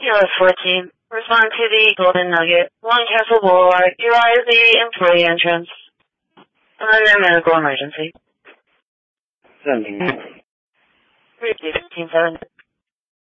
EOS 14. Respond to the Golden Nugget. 1 Castle Boulevard. Utilize the employee entrance. Under medical emergency. 17. 15-7.